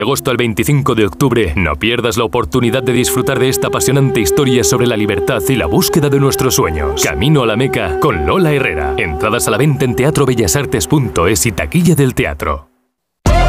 Agosto al 25 de octubre, no pierdas la oportunidad de disfrutar de esta apasionante historia sobre la libertad y la búsqueda de nuestros sueños. Camino a la Meca con Lola Herrera. Entradas a la venta en teatrobellasartes.es y taquilla del teatro.